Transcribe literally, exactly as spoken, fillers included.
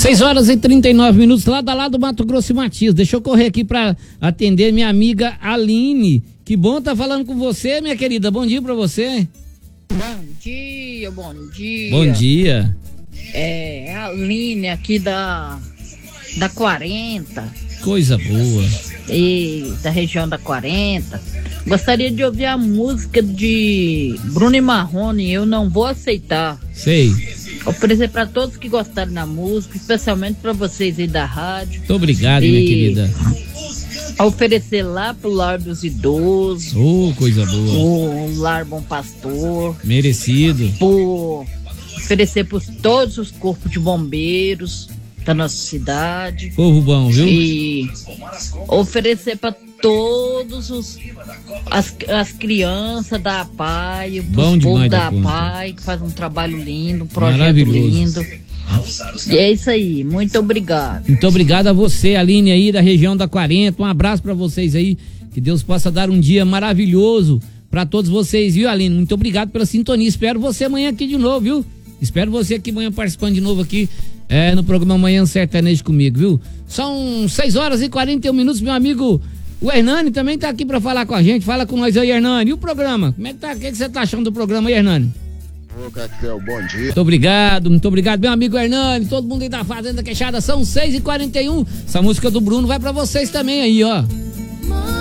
seis horas e trinta e nove minutos, lá da lá do Mato Grosso e Matias. Deixa eu correr aqui pra atender minha amiga Aline. Que bom tá falando com você, minha querida. Bom dia pra você. Bom dia, bom dia. Bom dia. É, a Aline aqui da, da quarenta. Coisa boa. E da região da quarenta. Gostaria de ouvir a música de Bruno e Marrone, Eu Não Vou Aceitar. Sei. Oferecer para todos que gostaram da música, especialmente para vocês aí da rádio. Muito obrigado, e minha querida. Oferecer lá pro Lar dos Idosos. Oh, coisa boa. O Lar Bom Pastor. Merecido. Por oferecer por todos os corpos de bombeiros da nossa cidade. Povo bom, viu? E oferecer para todos os as, as crianças da APAI, o povo da APAI, que faz um trabalho lindo, um projeto lindo. E é isso aí, muito obrigado. Muito obrigado a você, Aline, aí da região da quarenta. Um abraço para vocês aí, que Deus possa dar um dia maravilhoso para todos vocês, viu, Aline? Muito obrigado pela sintonia. Espero você amanhã aqui de novo, viu? Espero você aqui amanhã participando de novo aqui é, no programa Manhã Sertanejo comigo, viu? São seis horas e quarenta e um minutos, meu amigo. O Hernani também tá aqui pra falar com a gente. Fala com nós aí, Hernani. E o programa? Como é que tá? O que, que você tá achando do programa aí, Hernani? Ô, Cactel, bom dia. Muito obrigado, muito obrigado, meu amigo Hernani. Todo mundo aí da Fazenda Queixada. São seis e quarenta e um. Essa música do Bruno vai pra vocês também aí, ó.